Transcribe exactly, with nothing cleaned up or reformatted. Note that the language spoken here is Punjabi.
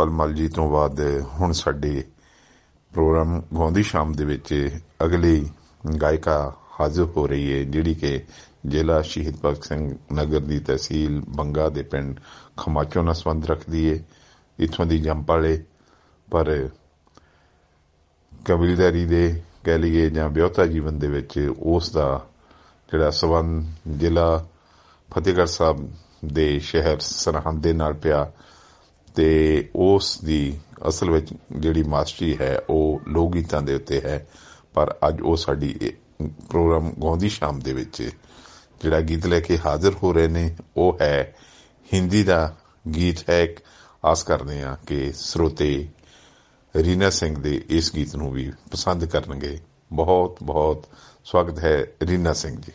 ਪਲ ਮਲ ਜੀ ਤੋਂ ਬਾਅਦ ਹੁਣ ਸਾਡੇ ਪ੍ਰੋਗਰਾਮ ਗਾਉਂਦੀ ਸ਼ਾਮ ਦੇ ਵਿੱਚ ਅਗਲੀ ਗਾਇਕਾ ਹਾਜ਼ਰ ਹੋ ਰਹੀ ਹੈ, ਜਿਹੜੀ ਕਿ ਜ਼ਿਲ੍ਹਾ ਸ਼ਹੀਦ ਭਗਤ ਸਿੰਘ ਨਗਰ ਦੀ ਤਹਿਸੀਲ ਬੰਗਾ ਦੇ ਪਿੰਡ ਖਮਾਚੋ ਨਾਲ ਸੰਬੰਧ ਰੱਖਦੀ ਹੈ। ਇੱਥੋਂ ਦੀ ਜੰਪਾਲੇ, ਪਰ ਕਬੀਲਦਾਰੀ ਦੇ ਕਹਿ ਲਈਏ ਜਾਂ ਵਿਆਹੁਤਾ ਜੀਵਨ ਦੇ ਵਿੱਚ ਉਸ ਦਾ ਜਿਹੜਾ ਸੰਬੰਧ ਜ਼ਿਲ੍ਹਾ ਫਤਿਹਗੜ੍ਹ ਸਾਹਿਬ ਦੇ ਸ਼ਹਿਰ ਸਰਹੰਦ ਦੇ ਨਾਲ ਪਿਆ, ਅਤੇ ਉਸ ਦੀ ਅਸਲ ਵਿੱਚ ਜਿਹੜੀ ਮਾਸਟਰੀ ਹੈ ਉਹ ਲੋਕ ਗੀਤਾਂ ਦੇ ਉੱਤੇ ਹੈ। ਪਰ ਅੱਜ ਉਹ ਸਾਡੀ ਪ੍ਰੋਗਰਾਮ ਗਾਉਂਦੀ ਸ਼ਾਮ ਦੇ ਵਿੱਚ ਜਿਹੜਾ ਗੀਤ ਲੈ ਕੇ ਹਾਜ਼ਰ ਹੋ ਰਹੇ ਨੇ ਉਹ ਹੈ ਹਿੰਦੀ ਦਾ ਗੀਤ ਹੈ। ਆਸ ਕਰਦੇ ਹਾਂ ਕਿ ਸਰੋਤੇ ਰੀਨਾ ਸਿੰਘ ਦੇ ਇਸ ਗੀਤ ਨੂੰ ਵੀ ਪਸੰਦ ਕਰਨਗੇ। ਬਹੁਤ ਬਹੁਤ ਸਵਾਗਤ ਹੈ ਰੀਨਾ ਸਿੰਘ ਜੀ।